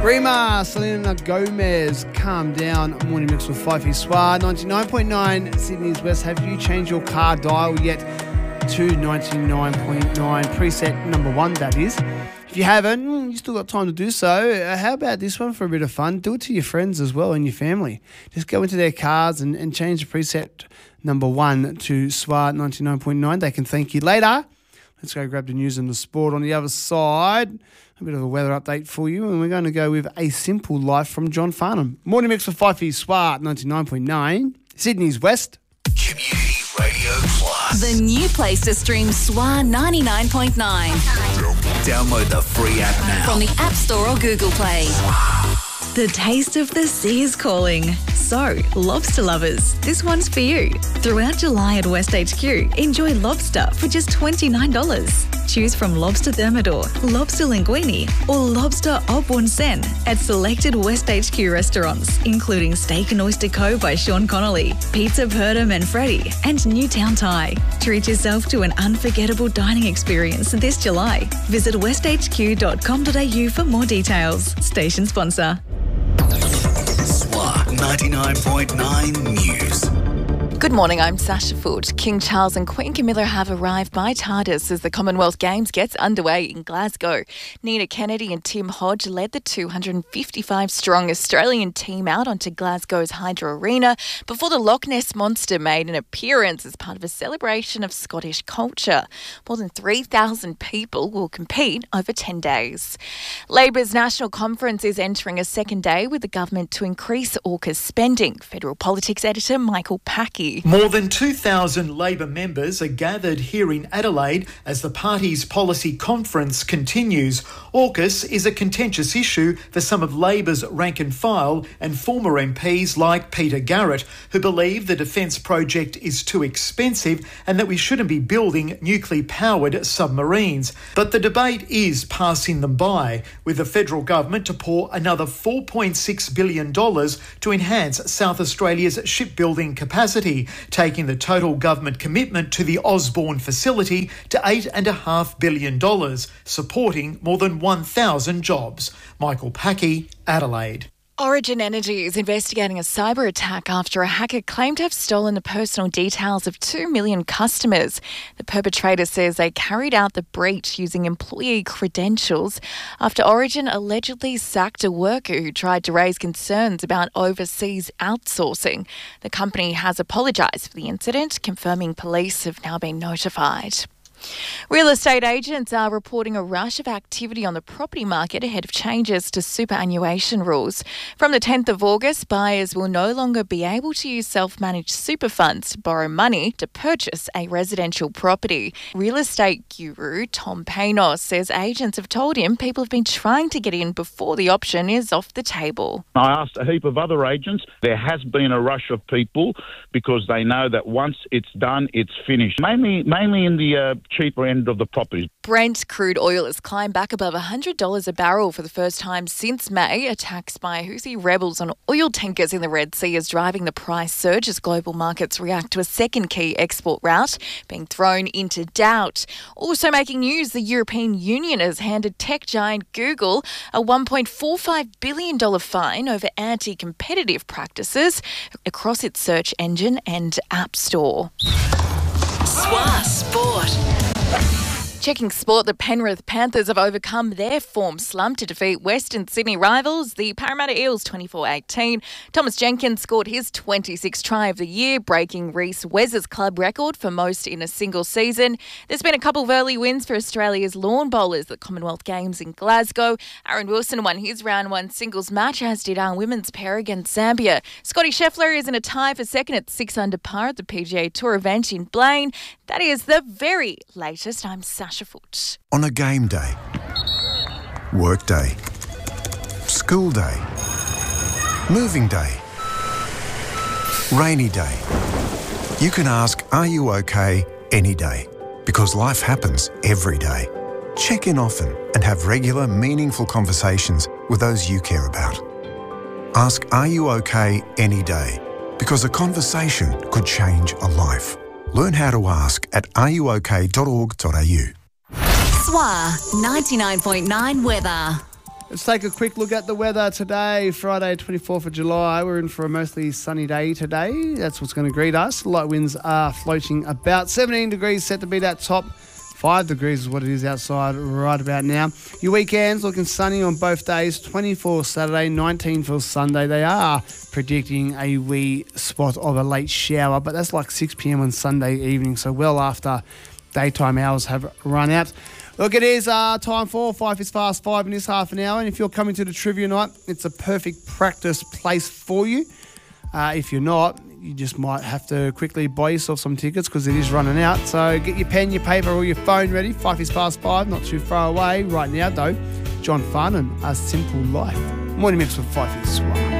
Rima, Selena Gomez, Calm Down, Morning Mix with Fifey Swar, 99.9 Sydney's West. Have you changed your car dial yet to 99.9, preset number 1, that is? If you haven't, you still got time to do so. How about this one for a bit of fun? Do it to your friends as well and your family. Just go into their cars and change the preset number 1 to Swar 99.9. They can thank you later. Let's go grab the news and the sport on the other side. A bit of a weather update for you, and we're going to go with A Simple Life from John Farnham. Morning Mix for Fifey Swar 99.9, Sydney's West. Community Radio Plus. The new place to stream Swar 99.9. Download the free app now. From the App Store or Google Play. The taste of the sea is calling. So, lobster lovers, this one's for you. Throughout July at West HQ, enjoy lobster for just $29. Choose from lobster thermidor, lobster linguine, or lobster au bon sen at selected West HQ restaurants, including Steak and Oyster Co. by Sean Connolly, Pizza Perda Manfredi, and Newtown Thai. Treat yourself to an unforgettable dining experience this July. Visit westhq.com.au for more details. Station sponsor. Swar 99.9 News. Good morning, I'm Sasha Foote. King Charles and Queen Camilla have arrived by TARDIS as the Commonwealth Games gets underway in Glasgow. Nina Kennedy and Tim Hodge led the 255-strong Australian team out onto Glasgow's Hydro Arena before the Loch Ness Monster made an appearance as part of a celebration of Scottish culture. More than 3,000 people will compete over 10 days. Labor's National Conference is entering a second day with the government to increase AUKUS spending. Federal Politics Editor Michael Packy. More than 2,000 Labor members are gathered here in Adelaide as the party's policy conference continues. AUKUS is a contentious issue for some of Labor's rank and file and former MPs like Peter Garrett, who believe the defence project is too expensive and that we shouldn't be building nuclear-powered submarines. But the debate is passing them by, with the federal government to pour another $4.6 billion to enhance South Australia's shipbuilding capacity, taking the total government commitment to the Osborne facility to $8.5 billion, supporting more than 1,000 jobs. Michael Packy, Adelaide. Origin Energy is investigating a cyber attack after a hacker claimed to have stolen the personal details of 2 million customers. The perpetrator says they carried out the breach using employee credentials after Origin allegedly sacked a worker who tried to raise concerns about overseas outsourcing. The company has apologised for the incident, confirming police have now been notified. Real estate agents are reporting a rush of activity on the property market ahead of changes to superannuation rules. From the 10th of August, buyers will no longer be able to use self-managed super funds to borrow money to purchase a residential property. Real estate guru Tom Panos says agents have told him people have been trying to get in before the option is off the table. I asked a heap of other agents. There has been a rush of people because they know that once it's done, it's finished. Mainly in the cheaper end of the properties. Brent crude oil has climbed back above $100 a barrel for the first time since May. Attacks by Houthi rebels on oil tankers in the Red Sea is driving the price surge as global markets react to a second key export route being thrown into doubt. Also making news, the European Union has handed tech giant Google a $1.45 billion fine over anti-competitive practices across its search engine and app store. Swar Sport. Checking sport, the Penrith Panthers have overcome their form slump to defeat Western Sydney rivals, the Parramatta Eels 24-18. Thomas Jenkins scored his 26th try of the year, breaking Reece Wez's club record for most in a single season. There's been a couple of early wins for Australia's lawn bowlers at the Commonwealth Games in Glasgow. Aaron Wilson won his round one singles match, as did our women's pair against Zambia. Scotty Scheffler is in a tie for second at 6 under par at the PGA Tour event in Blaine. That is the very latest. I'm Sasha Foote. On a game day, work day, school day, moving day, rainy day, you can ask, are you okay, any day? Because life happens every day. Check in often and have regular, meaningful conversations with those you care about. Ask, are you okay, any day? Because a conversation could change a life. Learn how to ask at areyouok.org.au. Swar 99.9 weather. Let's take a quick look at the weather today, Friday, 24th of July. We're in for a mostly sunny day today. That's what's going to greet us. Light winds are floating about 17 degrees, set to be that top. 5 degrees is what it is outside right about now. Your weekend's looking sunny on both days, 24 Saturday, 19 for Sunday. They are predicting a wee spot of a late shower, but that's like 6 p.m. on Sunday evening, so well after daytime hours have run out. Look, it is time for 5 is Fast 5 in this half an hour, and if you're coming to the trivia night, it's a perfect practice place for you. If you're not, you just might have to quickly buy yourself some tickets because it is running out. So get your pen, your paper or your phone ready. 5 is Fast 5, not too far away right now though. John Farnham, A Simple Life. Morning Mix with 5 is Swap.